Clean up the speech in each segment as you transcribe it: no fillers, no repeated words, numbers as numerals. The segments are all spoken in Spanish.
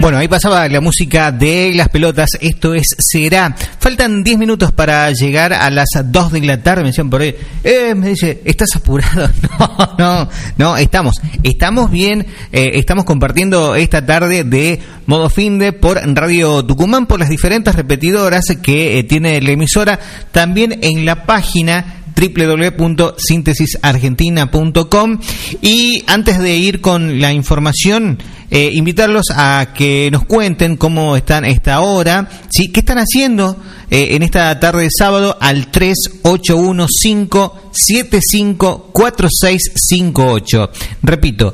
Bueno, ahí pasaba la música de Las Pelotas. Esto es Será. Faltan 10 minutos para llegar a las 2 de la tarde. Me decían por ahí, me dice, ¿estás apurado? No, estamos bien. Estamos compartiendo esta tarde de Modo Finde por Radio Tucumán, por las diferentes repetidoras que tiene la emisora. También en la página www.sintesisargentina.com. Y antes de ir con la información, invitarlos a que nos cuenten cómo están a esta hora, ¿sí? ¿Qué están haciendo en esta tarde de sábado? Al 3815-754658. Repito,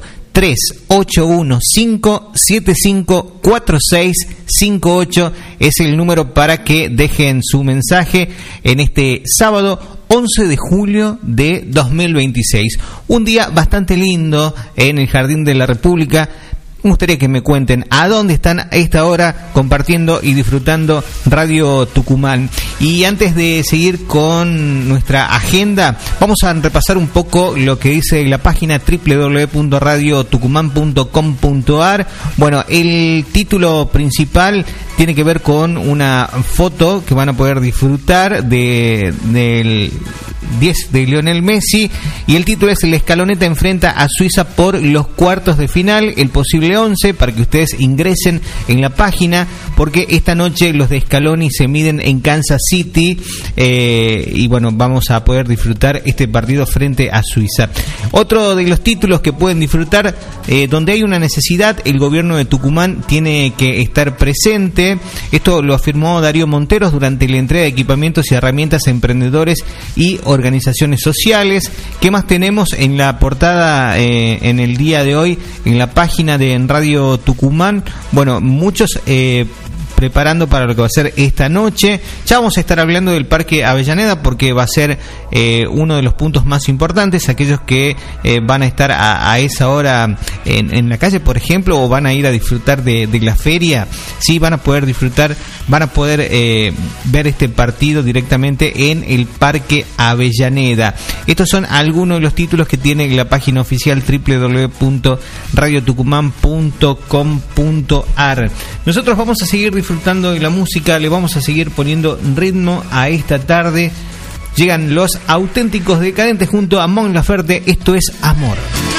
3815-754658 es el número para que dejen su mensaje en este sábado 11 de julio de 2026. Un día bastante lindo en el Jardín de la República. Me gustaría que me cuenten a dónde están a esta hora compartiendo y disfrutando Radio Tucumán. Y antes de seguir con nuestra agenda, vamos a repasar un poco lo que dice la página www.radiotucumán.com.ar. Bueno, el título principal tiene que ver con una foto que van a poder disfrutar del 10 de Lionel Messi, y el título es: la escaloneta enfrenta a Suiza por los cuartos de final, el posible 11, para que ustedes ingresen en la página, porque esta noche los de Scaloni se miden en Kansas City, y bueno, vamos a poder disfrutar este partido frente a Suiza. Otro de los títulos que pueden disfrutar, donde hay una necesidad, el gobierno de Tucumán tiene que estar presente. Esto lo afirmó Darío Monteros durante la entrega de equipamientos y herramientas a emprendedores y organizaciones sociales. ¿Qué más tenemos en la portada en el día de hoy en la página de Radio Tucumán? Bueno, muchos preparando para lo que va a ser esta noche. Ya vamos a estar hablando del Parque Avellaneda, porque va a ser uno de los puntos más importantes. Aquellos que van a estar a esa hora en la calle, por ejemplo, o van a ir a disfrutar de la feria, sí, van a poder disfrutar, van a poder ver este partido directamente en el Parque Avellaneda. Estos son algunos de los títulos que tiene la página oficial www.radiotucumán.com.ar. Nosotros vamos a seguir disfrutando de la música, le vamos a seguir poniendo ritmo a esta tarde. Llegan los Auténticos Decadentes junto a Mon Laferte. Esto es Amor.